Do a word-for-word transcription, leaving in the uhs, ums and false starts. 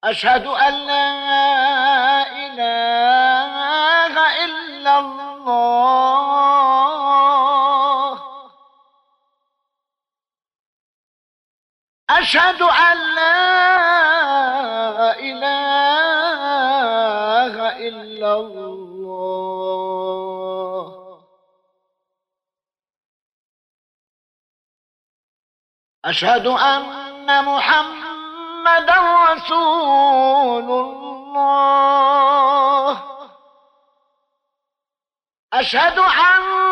أشهد أن لا إله إلا الله. أشهد أن لا إله إلا الله. أشهد أن محمدًا رسول الله. أشهد أن